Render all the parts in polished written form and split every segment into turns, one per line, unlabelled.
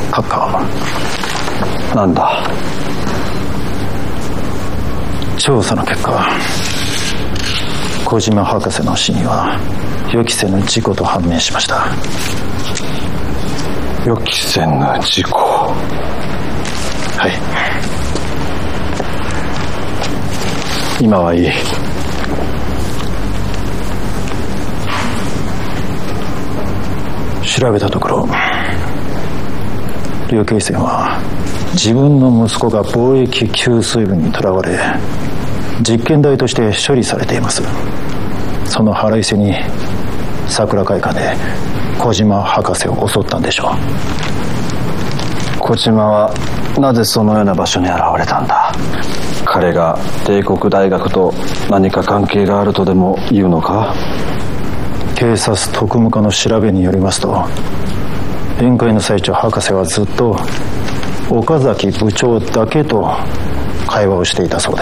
閣下。
なんだ。
調査の結果、小島博士の死には予期せぬ事故と判明しました。
予期せぬ事故。
はい。今はいい。調べたところ、劉慶泉は自分の息子が貿易給水分にとらわれ実験台として処理されています。その腹いせに桜会館で小島博士を襲ったんでしょう。
小島はなぜそのような場所に現れたんだ。彼が帝国大学と何か関係があるとでも言うのか。
警察特務課の調べによりますと、宴会の最中博士はずっと岡崎部長だけと会話をしていたそうです。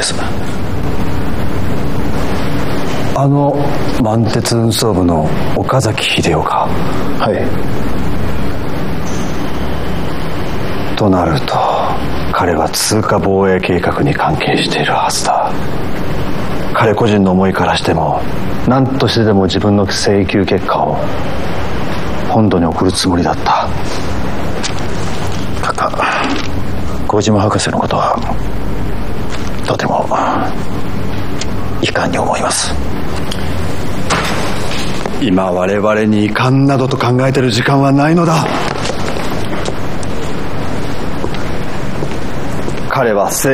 あの満鉄運送部の岡崎秀夫か。
はい。
となると彼は通貨防衛計画に関係しているはずだ。彼個人の思いからしても何としてでも自分の請求結果を本土に送るつもりだった。
閣下、小島博士のことはとても遺憾に思います。
今我々に遺憾などと考えている時間はないのだ。彼は